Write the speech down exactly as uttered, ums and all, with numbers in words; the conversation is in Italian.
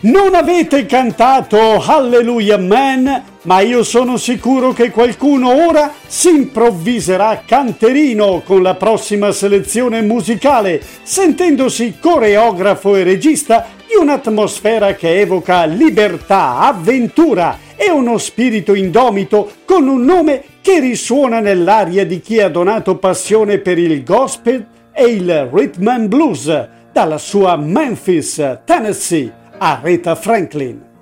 Non avete cantato Hallelujah Man, ma io sono sicuro che qualcuno ora si improvviserà canterino con la prossima selezione musicale, sentendosi coreografo e regista di un'atmosfera che evoca libertà, avventura e uno spirito indomito con un nome che risuona nell'aria di chi ha donato passione per il gospel e il rhythm and blues dalla sua Memphis, Tennessee, Aretha Franklin.